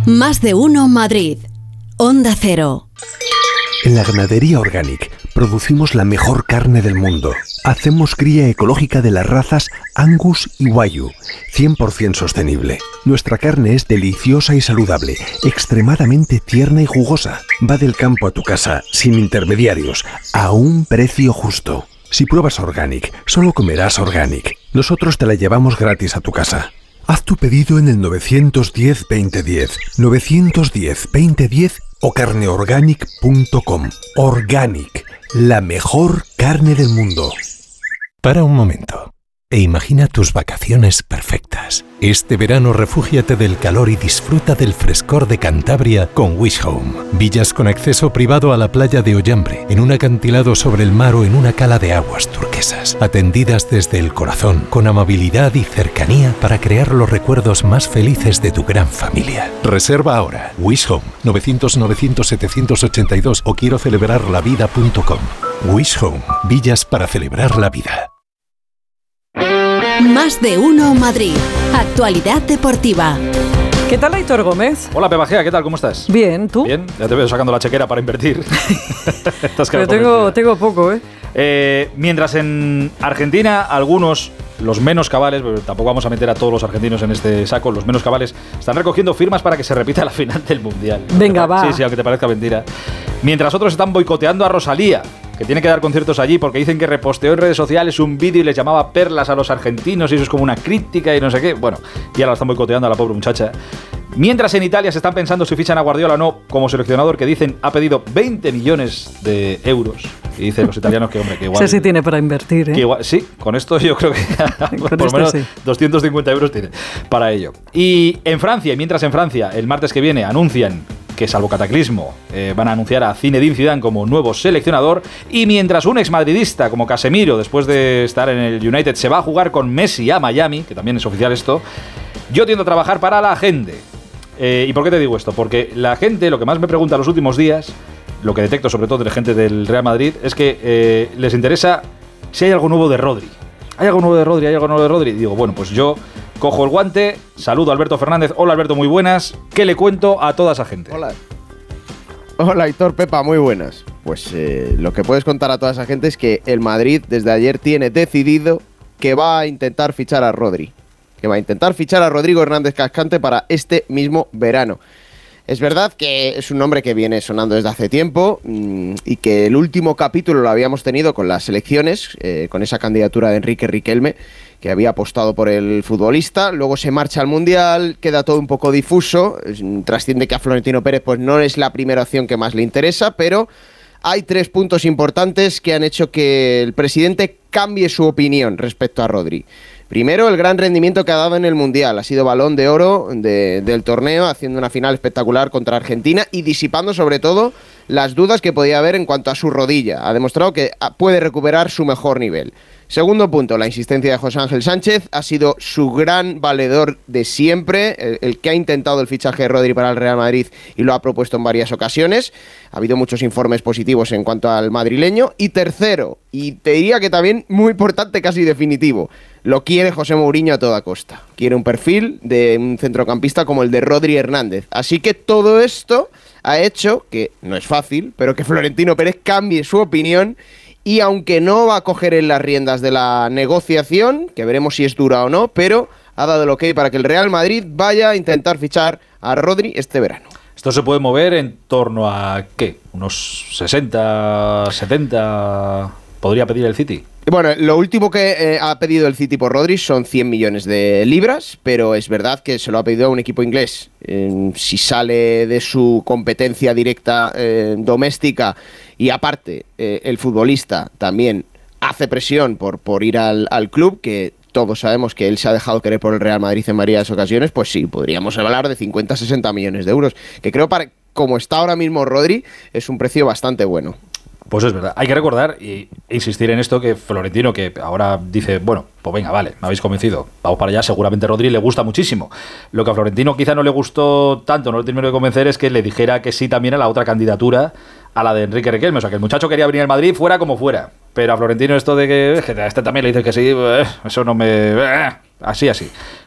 Más de uno Madrid. Onda Cero. En la ganadería Organic producimos la mejor carne del mundo. Hacemos cría ecológica de las razas Angus y Wagyu, 100% sostenible. Nuestra carne es deliciosa y saludable, extremadamente tierna y jugosa. Va del campo a tu casa, sin intermediarios, a un precio justo. Si pruebas Organic, solo comerás Organic. Nosotros te la llevamos gratis a tu casa. Haz tu pedido en el 910-2010, 910-2010 o carneorganic.com. Organic, la mejor carne del mundo. Para un momento e imagina tus vacaciones perfectas. Este verano refúgiate del calor y disfruta del frescor de Cantabria con Wish Home. Villas con acceso privado a la playa de Ollambre, en un acantilado sobre el mar o en una cala de aguas turquesas. Atendidas desde el corazón, con amabilidad y cercanía para crear los recuerdos más felices de tu gran familia. Reserva ahora. Wish Home, 900-900-782 o quiero celebrarlavida.com. Wish Home, villas para celebrar la vida. Más de uno Madrid. Actualidad deportiva. ¿Qué tal, Aitor Gómez? Hola, Pepa Gea, ¿qué tal? ¿Cómo estás? Bien, ¿tú? Bien, ya te veo sacando la chequera para invertir. Pero tengo poco, Mientras en Argentina algunos, los menos cabales, pero tampoco vamos a meter a todos los argentinos en este saco, los menos cabales están recogiendo firmas para que se repita la final del Mundial. Venga, va. Sí, aunque te parezca mentira. Mientras otros están boicoteando a Rosalía, que tiene que dar conciertos allí porque dicen que reposteó en redes sociales un vídeo y les llamaba perlas a los argentinos y eso es como una crítica y no sé qué. Bueno, ya la están boicoteando a la pobre muchacha. Mientras en Italia se están pensando si fichan a Guardiola o no como seleccionador, que dicen ha pedido 20 millones de euros. Y dicen los italianos que, hombre, que igual... Ese sí tiene para invertir, que igual, sí, con esto yo creo que por lo menos sí. 250 euros tiene para ello. Y en Francia, mientras en Francia, el martes que viene anuncian que salvo cataclismo van a anunciar a Zinedine Zidane como nuevo seleccionador, y mientras un exmadridista como Casemiro, después de estar en el United, se va a jugar con Messi a Miami, que también es oficial esto, yo tiendo a trabajar para la gente. ¿Y por qué te digo esto? Porque la gente, lo que más me pregunta los últimos días, lo que detecto sobre todo de gente del Real Madrid, es que les interesa si hay algo nuevo de Rodri. ¿Hay algo nuevo de Rodri? ¿Hay algo nuevo de Rodri? Y digo, bueno, pues yo cojo el guante, saludo a Alberto Fernández. Hola, Alberto, muy buenas. ¿Qué le cuento a toda esa gente? Hola, Aitor, Pepa, muy buenas. Pues lo que puedes contar a toda esa gente es que el Madrid desde ayer tiene decidido que va a intentar fichar a Rodri. Que va a intentar fichar a Rodrigo Hernández Cascante para este mismo verano. Es verdad que es un nombre que viene sonando desde hace tiempo y que el último capítulo lo habíamos tenido con las elecciones, con esa candidatura de Enrique Riquelme, que había apostado por el futbolista. Luego se marcha al Mundial, queda todo un poco difuso, trasciende que a Florentino Pérez pues no es la primera opción que más le interesa, pero hay 3 puntos importantes que han hecho que el presidente cambie su opinión respecto a Rodri. Primero, el gran rendimiento que ha dado en el Mundial. Ha sido balón de oro del torneo, haciendo una final espectacular contra Argentina y disipando sobre todo las dudas que podía haber en cuanto a su rodilla. Ha demostrado que puede recuperar su mejor nivel. Segundo punto, la insistencia de José Ángel Sánchez. Ha sido su gran valedor de siempre, el que ha intentado el fichaje de Rodri para el Real Madrid y lo ha propuesto en varias ocasiones. Ha habido muchos informes positivos en cuanto al madrileño. Y tercero, y te diría que también muy importante, casi definitivo, lo quiere José Mourinho a toda costa. Quiere un perfil de un centrocampista como el de Rodri Hernández. Así que todo esto ha hecho que, no es fácil, pero que Florentino Pérez cambie su opinión. Y aunque no va a coger en las riendas de la negociación, que veremos si es dura o no, pero ha dado el ok para que el Real Madrid vaya a intentar fichar a Rodri este verano. Esto se puede mover en torno a, ¿qué? Unos 60, 70... ¿Podría pedir el City? Bueno, lo último que ha pedido el City por Rodri son 100 millones de libras, pero es verdad que se lo ha pedido a un equipo inglés. Si sale de su competencia directa doméstica y aparte el futbolista también hace presión por ir al club, que todos sabemos que él se ha dejado querer por el Real Madrid en varias ocasiones, pues sí, podríamos hablar de 50-60 millones de euros, que creo para como está ahora mismo Rodri es un precio bastante bueno. Pues es verdad, hay que recordar e insistir en esto que Florentino, que ahora dice, bueno, pues venga, vale, me habéis convencido, vamos para allá, seguramente Rodri le gusta muchísimo. Lo que a Florentino quizá no le gustó tanto, no le terminó de convencer, es que le dijera que sí también a la otra candidatura, a la de Enrique Riquelme, o sea, que el muchacho quería venir al Madrid fuera como fuera, pero a Florentino esto de que a este también le dice que sí, eso no me... así.